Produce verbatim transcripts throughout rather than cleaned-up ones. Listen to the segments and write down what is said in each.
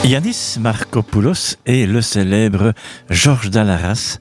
Yannis Markopoulos et le célèbre Georges Dalaras,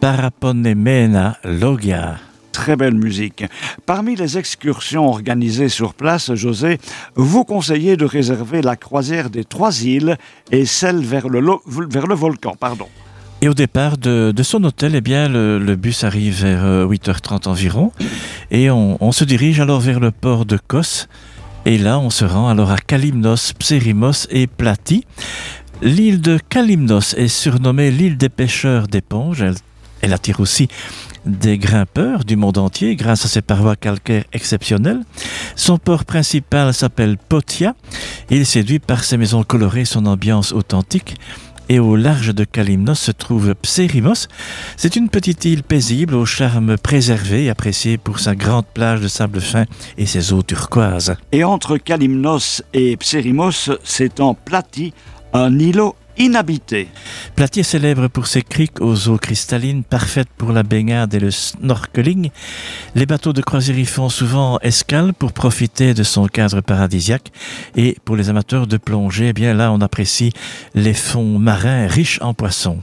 Paraponemena Logia. Très belle musique. Parmi les excursions organisées sur place, José, vous conseillez de réserver la croisière des Trois Îles et celle vers le, lo- vers le volcan. Pardon. Et au départ de, de son hôtel, eh bien, le, le bus arrive vers huit heures trente environ et on, on se dirige alors vers le port de Kos. Et là, on se rend alors à Kalymnos, Psérimos et Plati. L'île de Kalymnos est surnommée l'île des pêcheurs d'éponges. Elle, elle attire aussi des grimpeurs du monde entier grâce à ses parois calcaires exceptionnelles. Son port principal s'appelle Potia. Il séduit par ses maisons colorées, son ambiance authentique. Et au large de Kalymnos se trouve Psérimos. C'est une petite île paisible au charme préservé et appréciée pour sa grande plage de sable fin et ses eaux turquoises. Et entre Kalymnos et Psérimos s'étend Plati, un îlot inhabité. Plati est célèbre pour ses criques aux eaux cristallines, parfaites pour la baignade et le snorkeling. Les bateaux de croisière y font souvent escale pour profiter de son cadre paradisiaque. Et pour les amateurs de plongée, eh bien là, on apprécie les fonds marins riches en poissons.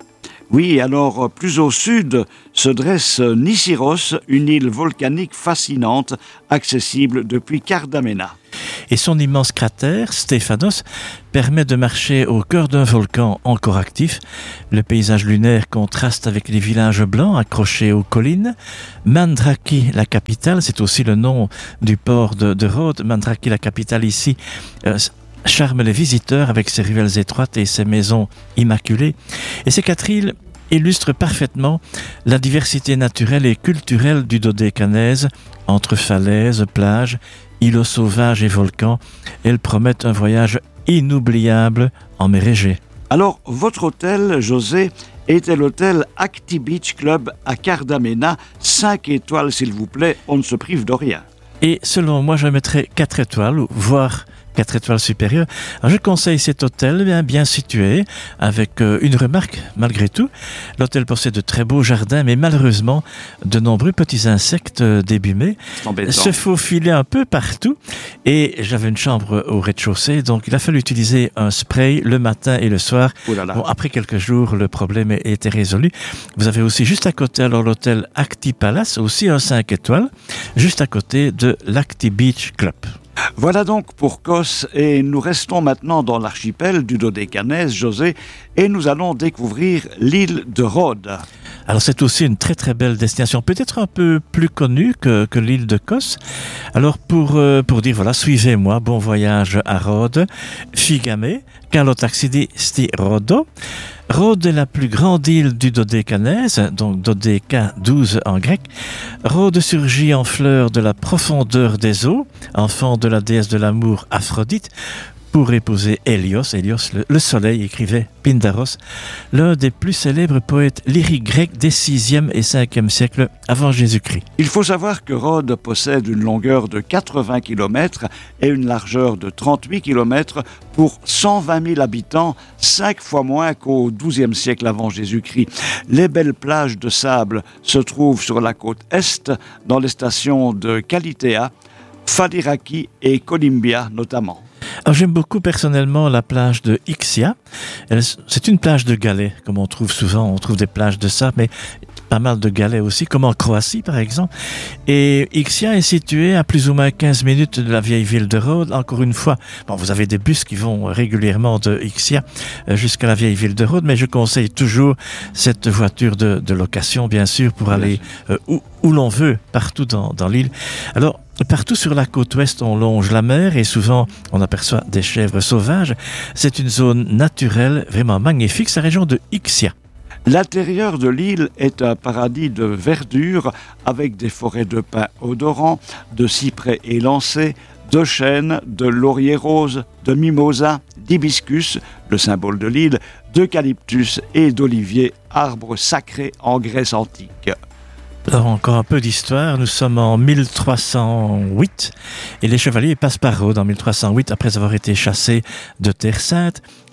Oui, alors plus au sud se dresse Nissyros, une île volcanique fascinante, accessible depuis Kardamena. Et son immense cratère, Stéphanos, permet de marcher au cœur d'un volcan encore actif. Le paysage lunaire contraste avec les villages blancs accrochés aux collines. Mandraki, la capitale, c'est aussi le nom du port de, de Rhodes. Mandraki, la capitale ici, euh, charme les visiteurs avec ses ruelles étroites et ses maisons immaculées. Et ces quatre îles illustrent parfaitement la diversité naturelle et culturelle du Dodécanèse, entre falaises, plages, îlots sauvages et volcans. Elles promettent un voyage inoubliable en mer Égée. Alors, votre hôtel, José, était l'hôtel Acti Beach Club à Kardamena. cinq étoiles, s'il vous plaît, on ne se prive de rien. Et selon moi, je mettrais quatre étoiles, voire quatre étoiles supérieures. Alors, je conseille cet hôtel bien, bien situé, avec euh, une remarque malgré tout. L'hôtel possède de très beaux jardins, mais malheureusement, de nombreux petits insectes euh, débumés se faufilaient un peu partout. Et j'avais une chambre au rez-de-chaussée, donc il a fallu utiliser un spray le matin et le soir. Oh là là. Bon, après quelques jours, le problème était résolu. Vous avez aussi juste à côté alors l'hôtel Acti Palace, aussi un cinq étoiles, juste à côté de l'Acti Beach Club. Voilà donc pour Kos, et nous restons maintenant dans l'archipel du Dodécanèse, José, et nous allons découvrir l'île de Rhodes. Alors c'est aussi une très très belle destination, peut-être un peu plus connue que, que l'île de Kos. Alors pour, euh, pour dire voilà, suivez-moi, bon voyage à Rhodes, Figame, Kalotaxidi sti Rhodo. Rhodes est la plus grande île du Dodécanèse, donc Dodéca douze en grec. Rhodes surgit en fleur de la profondeur des eaux, enfant de la déesse de l'amour Aphrodite, pour épouser Hélios, Hélios le, le soleil, écrivait Pindaros, l'un des plus célèbres poètes lyriques grecs des sixième et cinquième siècles avant Jésus-Christ. Il faut savoir que Rhodes possède une longueur de quatre-vingts kilomètres et une largeur de trente-huit kilomètres pour cent vingt mille habitants, cinq fois moins qu'au douzième siècle avant Jésus-Christ. Les belles plages de sable se trouvent sur la côte est, dans les stations de Kalitea, Faliraki et Kolimbia notamment. Alors, j'aime beaucoup personnellement la plage de Ixia. Elle, c'est une plage de galets, comme on trouve souvent. On trouve des plages de sable, mais pas mal de galets aussi, comme en Croatie par exemple. Et Ixia est située à plus ou moins quinze minutes de la vieille ville de Rhodes. Encore une fois, bon, vous avez des bus qui vont régulièrement de Ixia jusqu'à la vieille ville de Rhodes, mais je conseille toujours cette voiture de, de location, bien sûr, pour aller euh, où, où l'on veut, partout dans, dans l'île. Alors, partout sur la côte ouest, on longe la mer et souvent on aperçoit des chèvres sauvages. C'est une zone naturelle vraiment magnifique, c'est la région de Ixia. L'intérieur de l'île est un paradis de verdure avec des forêts de pins odorants, de cyprès élancés, de chênes, de lauriers roses, de mimosas, d'hibiscus, le symbole de l'île, d'eucalyptus et d'oliviers, arbres sacrés en Grèce antique. Alors encore un peu d'histoire, nous sommes en mille trois cent huit et les chevaliers passent par Rhodes en mille trois cent huit après avoir été chassés de Terre Sainte.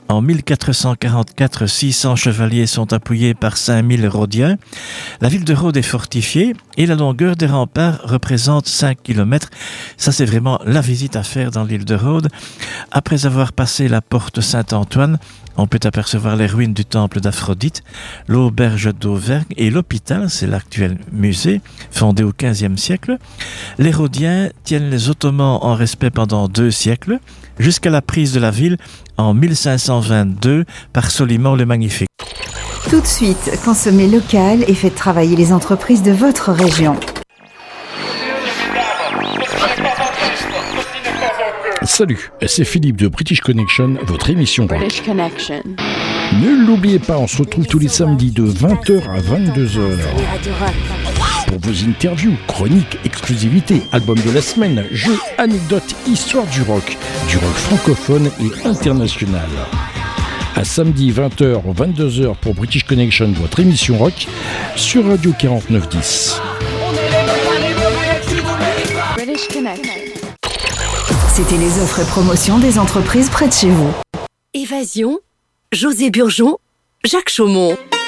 En mille quatre cent quarante-quatre, six cents chevaliers sont appuyés par cinq mille Rhodiens. La ville de Rhodes est fortifiée et la longueur des remparts représente cinq kilomètres. Ça, c'est vraiment la visite à faire dans l'île de Rhodes. Après avoir passé la porte Saint-Antoine, on peut apercevoir les ruines du temple d'Aphrodite, l'auberge d'Auvergne et l'hôpital, c'est l'actuel musée, fondé au quinzième siècle. Les Rhodiens tiennent les Ottomans en respect pendant deux siècles, jusqu'à la prise de la ville en mille cinq cent vingt-deux par Soliman le Magnifique. Tout de suite, consommez local et faites travailler les entreprises de votre région. Salut, c'est Philippe de British Connection, votre émission British rock. Connection. Ne l'oubliez pas, on se retrouve tous les samedis de vingt heures à vingt-deux heures. Pour vos interviews, chroniques, exclusivités, albums de la semaine, jeux, anecdotes, histoire du rock, du rock francophone et international. À samedi vingt heures, vingt-deux heures pour British Connection, votre émission rock, sur Radio quarante-neuf dix. British Connection. C'était les offres et promotions des entreprises près de chez vous. Évasion, José Burgeon, Jacques Chaumont.